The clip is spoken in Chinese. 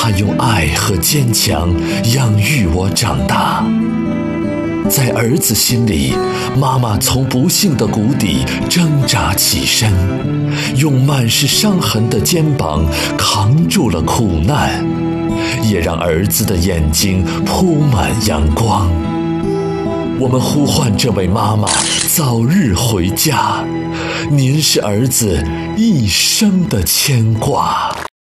她用爱和坚强养育我长大。在儿子心里，妈妈从不幸的谷底挣扎起身，用满是伤痕的肩膀扛住了苦难，也让儿子的眼睛铺满阳光。我们呼唤这位妈妈早日回家，您是儿子一生的牵挂。